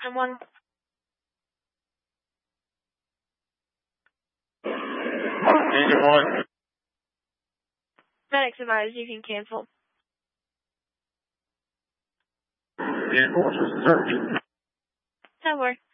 I'm one. Agent 1. Medics advised you can cancel. Vehicle to search. Don't worry.